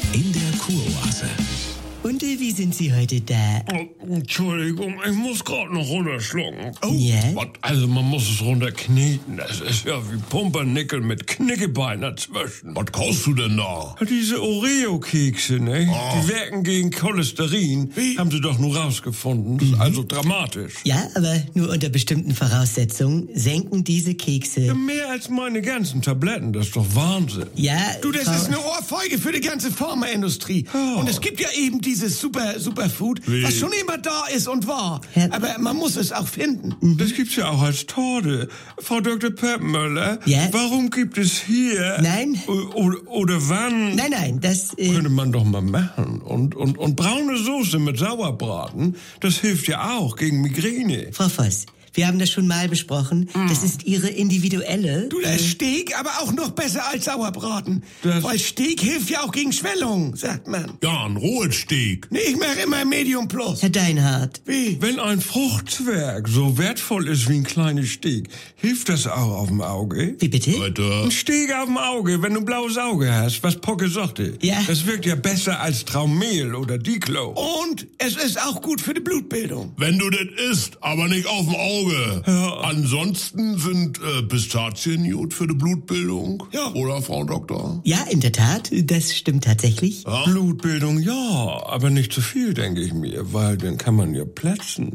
in der Kuroase. Und wie sind Sie heute da? Oh, Entschuldigung, ich muss gerade noch runterschlucken. Oh. Ja? Also man muss es runterkneten. Das ist ja wie Pumpernickel mit Knickebein dazwischen. Was kaufst du denn da? Diese Oreo-Kekse, ne? Ah. Die wirken gegen Cholesterin. Wie? Haben sie doch nur rausgefunden. Das ist also dramatisch. Ja, aber nur unter bestimmten Voraussetzungen senken diese Kekse. Ja, mehr als meine ganzen Tabletten, das ist doch Wahnsinn. Ja, Du, das Frau- ist eine Ohrfeige für die ganze Pharmaindustrie. Oh. Und es gibt ja eben dieses Superfood, Wie? was schon immer da ist und war. Ja. Aber man muss es auch finden. Das gibt's ja auch als Torte. Frau Dr. Peppenmöller, Ja? warum gibt es hier... Nein. Oder wann... Nein, das... Könnte man doch mal machen. Und braune Soße mit Sauerbraten, das hilft ja auch gegen Migräne. Frau Voss, wir haben das schon mal besprochen. Das ist Ihre individuelle... Du, das Steak aber auch noch besser als Sauerbraten. Das- Weil Steak hilft ja auch gegen Schwellung, sagt man. Ja, ein rohes Steak. Nee, ich mache immer Medium Plus. Herr Deinhardt. Wie? Wenn ein Fruchtzwerg so wertvoll ist wie ein kleines Steak, hilft das auch auf dem Auge? Wie bitte? Weiter. Ein Steak auf dem Auge, wenn du ein blaues Auge hast, was Pocke sagte. Ja. Das wirkt ja besser als Traumel oder Diclo. Und es ist auch gut für die Blutbildung. Wenn du das isst, aber nicht auf dem Auge. Ja. Ansonsten sind Pistazien gut für die Blutbildung. Ja. Oder, Frau Doktor? Ja, in der Tat, das stimmt tatsächlich. Ja. Blutbildung, ja, aber nicht zu viel, denke ich mir, weil dann kann man ja platzen.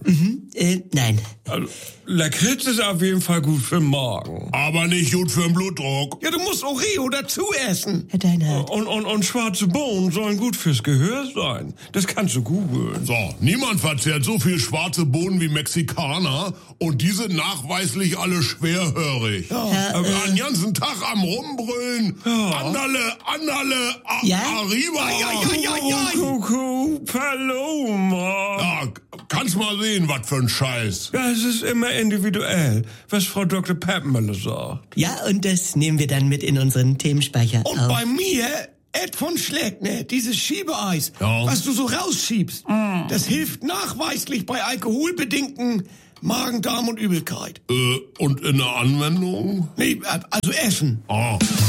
Nein. Also, Lakritz ist auf jeden Fall gut für den Magen. Aber nicht gut für den Blutdruck. Ja, du musst Oreo dazu essen. Herr Deinhardt. Und schwarze Bohnen sollen gut fürs Gehör sein. Das kannst du googeln. So, niemand verzehrt so viel schwarze Bohnen wie Mexikaner und die sind nachweislich alle schwerhörig. Aber Den ganzen Tag am Rumbrüllen. Anderle, Ja? arriba. Ja. Kuckuck, Paloma. Ja, kannst mal sehen, was für ein Scheiß. Ja, es ist immer individuell, was Frau Dr. Peppenmöller sagt. Ja, und das nehmen wir dann mit in unseren Themenspeicher Und auf. bei mir, Ed von Schleckner, dieses Schiebeeis, Ja. was du so rausschiebst, das hilft nachweislich bei alkoholbedingten Magen-Darm und Übelkeit. Und in der Anwendung? Nee, also Essen. Ah.